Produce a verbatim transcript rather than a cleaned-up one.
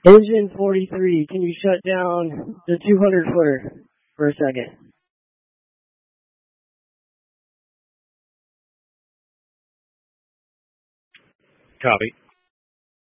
Engine forty-three, can you shut down the two hundred footer for a second? Copy.